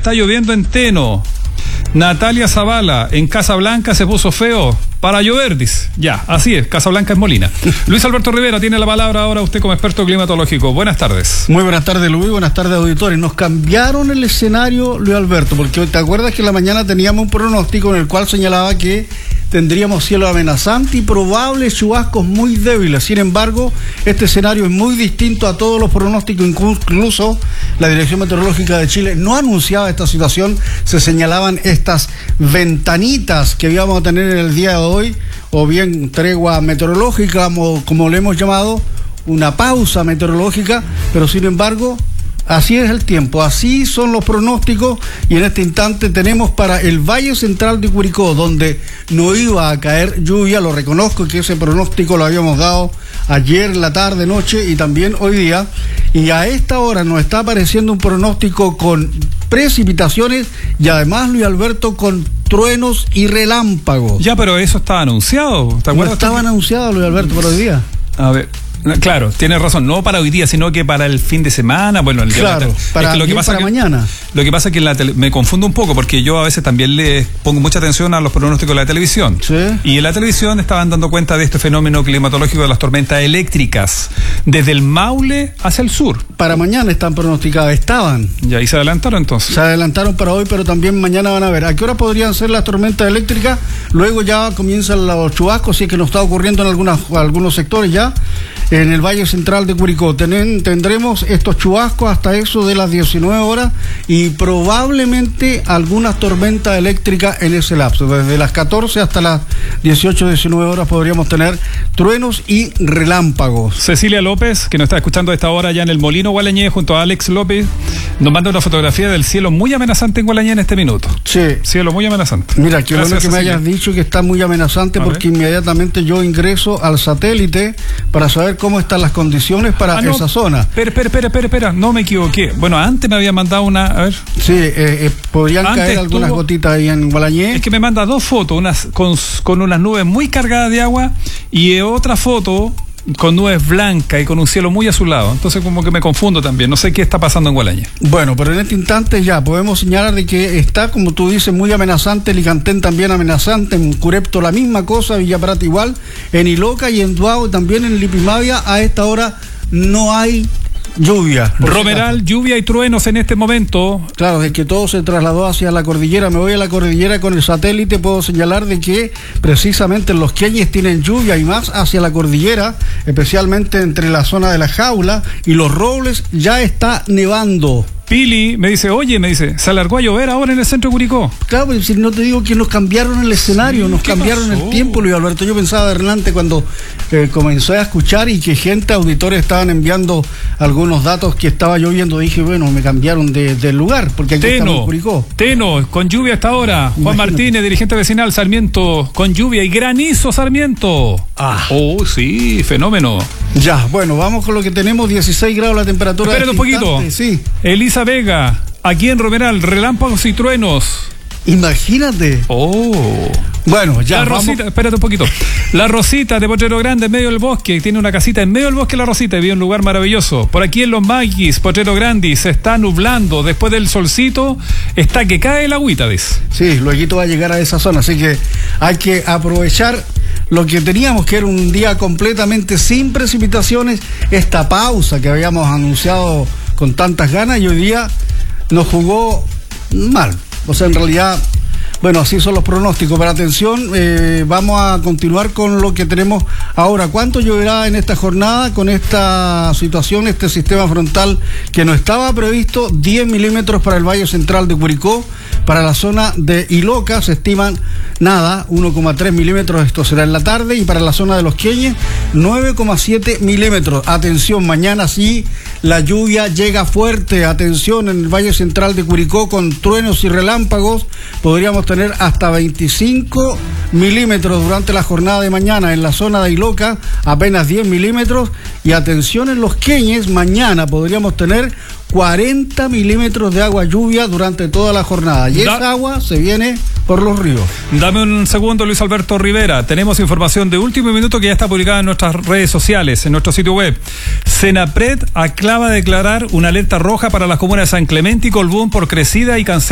está lloviendo en Teno. Natalia Zavala, en Casablanca se puso feo para llover, dice. Ya, así es, Casablanca es Molina. Luis Alberto Rivera tiene la palabra ahora usted como experto climatológico. Buenas tardes. Muy buenas tardes, Luis, buenas tardes, auditores. Nos cambiaron el escenario, Luis Alberto, porque te acuerdas que en la mañana teníamos un pronóstico en el cual señalaba que tendríamos cielo amenazante y probables chubascos muy débiles. Sin embargo, este escenario es muy distinto a todos los pronósticos. Incluso la Dirección Meteorológica de Chile no anunciaba esta situación. Se señalaban estas ventanitas que íbamos a tener en el día de hoy, o bien tregua meteorológica, como le hemos llamado, una pausa meteorológica, pero sin embargo, así es el tiempo, así son los pronósticos, y en este instante tenemos para el Valle Central de Curicó, donde no iba a caer lluvia. Lo reconozco que ese pronóstico lo habíamos dado ayer, la tarde, noche y también hoy día, y a esta hora nos está apareciendo un pronóstico con precipitaciones y además, Luis Alberto, con truenos y relámpagos. Ya, pero eso estaba anunciado, ¿te acuerdas? No estaban anunciados, Luis Alberto, para hoy día. A ver, claro, tienes razón, no para hoy día, sino que para el fin de semana, bueno, el día claro, para mañana. Lo que pasa es que me confundo un poco, porque yo a veces también le pongo mucha atención a los pronósticos de la televisión. ¿Sí? Y en la televisión estaban dando cuenta de este fenómeno climatológico de las tormentas eléctricas, desde el Maule hacia el sur. Para mañana están pronosticadas, estaban. Y ahí se adelantaron entonces. Se adelantaron para hoy, pero también mañana van a ver. ¿A qué hora podrían ser las tormentas eléctricas? Luego ya comienzan los chubascos, si es que nos está ocurriendo en algunos sectores ya. En el Valle Central de Curicó tendremos estos chubascos hasta eso de las 19 horas y probablemente algunas tormentas eléctricas en ese lapso. Desde las 14 hasta las 18, 19 horas podríamos tener truenos y relámpagos. Cecilia López, que nos está escuchando a esta hora ya en el Molino Gualañé junto a Alex López, nos manda una fotografía del cielo muy amenazante en Gualañé en este minuto. Sí. Cielo muy amenazante. Mira, qué bueno que me hayas dicho que está muy amenazante, porque inmediatamente yo ingreso al satélite para saber cómo están las condiciones para esa zona. Espera, no me equivoqué. Bueno, antes me había mandado una, a ver. Sí, podrían caer algunas gotitas ahí en Gualañé. Es que me manda dos fotos, unas con unas nubes muy cargadas de agua y otra foto con nubes blancas y con un cielo muy azulado. Entonces como que me confundo también, no sé qué está pasando en Gualañé. Bueno, pero en este instante ya podemos señalar de que está, como tú dices, muy amenazante. Licantén también amenazante, en Curepto la misma cosa, Villa Prata igual, en Iloca y en Duao, también en Lipimavia a esta hora no hay lluvia. Romeral, lluvia y truenos en este momento. Claro, de que todo se trasladó hacia la cordillera. Me voy a la cordillera con el satélite, puedo señalar de que precisamente los Queñes tienen lluvia y más hacia la cordillera, especialmente entre la zona de la Jaula y los Robles, ya está nevando. Pili me dice, se alargó a llover ahora en el centro de Curicó. Claro, pues si no te digo que nos cambiaron el escenario, nos cambiaron el tiempo, Luis Alberto. Yo pensaba adelante cuando comencé a escuchar y que auditores estaban enviando algunos datos que estaba lloviendo. Dije, bueno, me cambiaron de lugar, porque aquí estamos en Curicó. Teno, con lluvia hasta ahora. Juan Martínez, dirigente vecinal, Sarmiento, con lluvia y granizo, Sarmiento. Oh, sí, fenómeno. Ya, bueno, vamos con lo que tenemos, 16 grados la temperatura. Espérate un poquito. Sí. Elisa Vega, aquí en Romeral, relámpagos y truenos. Imagínate. Bueno, ya la Rosita, vamos. Espérate un poquito. La Rosita de Potrero Grande, en medio del bosque, tiene una casita en medio del bosque. La Rosita, y vive un lugar maravilloso. Por aquí en Los Maquis, Potrero Grande, se está nublando. Después del solcito, está que cae el agüita, ¿ves? Sí, luego va a llegar a esa zona, así que hay que aprovechar lo que teníamos, que era un día completamente sin precipitaciones, esta pausa que habíamos anunciado con tantas ganas, y hoy día nos jugó mal. O sea, en realidad, bueno, así son los pronósticos. Pero atención, vamos a continuar con lo que tenemos ahora. ¿Cuánto lloverá en esta jornada con esta situación, este sistema frontal que no estaba previsto? 10 milímetros para el Valle Central de Curicó. Para la zona de Iloca se estiman 1,3 milímetros, esto será en la tarde, y para la zona de Los Queñes 9,7 milímetros. Atención, mañana sí la lluvia llega fuerte. Atención, en el Valle Central de Curicó con truenos y relámpagos podríamos tener hasta 25 milímetros durante la jornada de mañana. En la zona de Iloca apenas 10 milímetros, y atención, en Los Queñes mañana podríamos tener 40 milímetros de agua lluvia durante toda la jornada, y esa agua se viene por los ríos. Dame un segundo, Luis Alberto Rivera. Tenemos información de último minuto que ya está publicada en nuestras redes sociales, en nuestro sitio web. Senapred acaba de declarar una alerta roja para las comunas de San Clemente y Colbún por crecida y cancelación